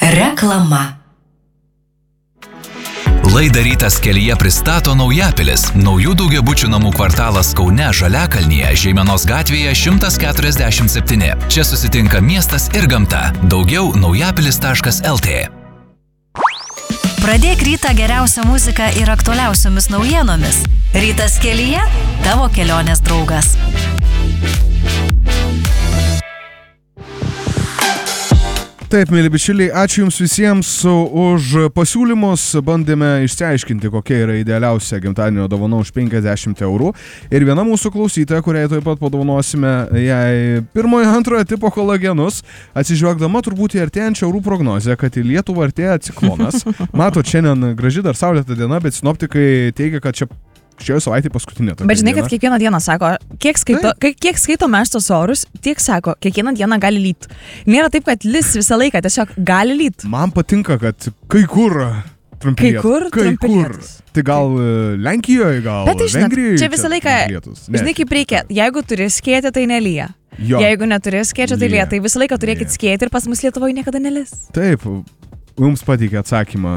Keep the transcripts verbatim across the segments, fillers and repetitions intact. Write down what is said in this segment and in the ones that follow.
Reklama. Laidą Rytas kelyje pristato Naujapilis, naujų daugiabučių namų kvartalas Kaune, Žaliakalnyje, Žeimenos gatvėje šimtas keturiasdešimt septyni. Čia susitinka miestas ir gamta. Daugiau naujapilis taškas lt. Pradėk rytą geriausią muziką ir aktualiausiomis naujienomis. Rytas kelyje – tavo kelionės draugas. Taip, mėly bičiuliai, ačiū Jums visiems už pasiūlymus. Bandėme išsiaiškinti, kokia yra idealiausia gimtadienio dovana už penkiasdešimt eurų. Ir viena mūsų klausytoja, kuriai taip pat padovanosime jai pirmojo, antrojo tipo kolagenus, atsižvelgdama turbūt į artėjančią orų prognozę, kad į Lietuvą artėja ciklonas. Matot, šiandien graži dar saulėta diena, bet sinoptikai teigia, kad čia šioje savaitėje paskutinė. Bet žinai, kad kiekvieną dieną sako, kiek, skaito, kiek skaito mes tos orus, tiek sako, kiekvieną dieną gali lyt. Nėra taip, kad lis visą laiką, tiesiog gali lyt. Man patinka, kad kai kur trumpi Kai lietus. kur Kai trumpi kur. lietus. Tai gal Lenkijoje, gal Bet tai žinok, Vengrijoje. čia visą laiką, žinai kaip reikia, jeigu turi skėtį, tai nelyja. Jo. Jeigu neturi skėčio, tai Lyja. lyja. Tai visą laiką turėkit Lyja. skėtį ir pas mus Lietuvoje niekada nelis. Taip, Jums pateikė atsakymą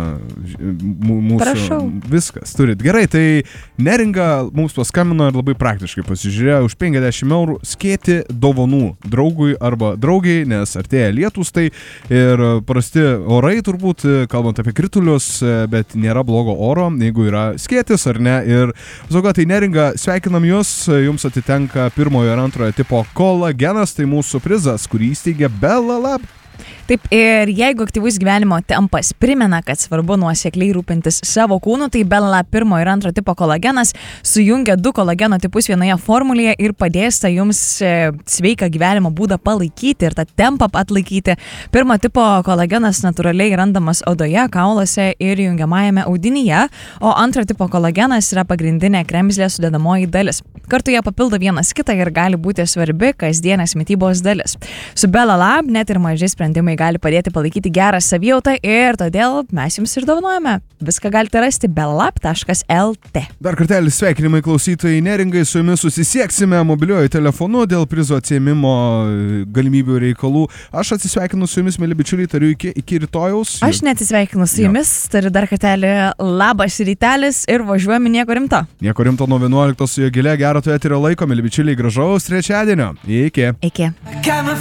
mūsų. Prašau. Viskas, turit. Gerai, tai Neringa mums paskambino ir labai praktiškai pasižiūrėjo už penkiasdešimt eurų skėti dovanų draugui arba draugiai, nes artėja lietus tai ir prasti orai turbūt, kalbant apie kritulius, bet nėra blogo oro, jeigu yra skėtis ar ne. Ir sauga, tai Neringa, sveikinam Jūs, Jums atitenka pirmojo ir antrojo tipo kolagenas, tai mūsų prizas, kurį įsteigė Bella Lab. Taip, ir jeigu aktyvus gyvenimo tempas primena, kad svarbu nuosekliai rūpintis savo kūnu, tai Bella pirmo ir antro tipo kolagenas sujungia du kolageno tipus vienoje formulėje ir padės tai jums sveiką gyvenimo būdą palaikyti ir tą tempą atlaikyti. Pirmo tipo kolagenas natūraliai randamas odoje, kauluose ir jungiamajame audinyje, o antro tipo kolagenas yra pagrindinė kremzlė sudedamoji dalis. Kartu jie papildo vienas kitą ir gali būti svarbi kasdienės mitybos dalis. Su Bella Lab net ir maži sprendimai gali padėti palaikyti gerą savijautą ir todėl mes jums ir dovanojame. Viską galite rasti bellab taškas lt. Dar kartelį sveikinimai klausytojai Neringai, su Jumis susisieksime mobiliuoju telefonu dėl prizo atsiėmimo galimybių reikalų. Aš atsisveikinu su Jumis, mėly bičiuliai, tariu iki, iki rytojaus. Aš neatsisveikinu su Jumis, tariu dar kartelį labas rytelis ir važiuojame nieko rimto. Nieko rimto nuo vienuoliktos su Jogile, gero to eterio laiko, mėly bičiuliai, gražaus trečiadienio. Iki. Iki.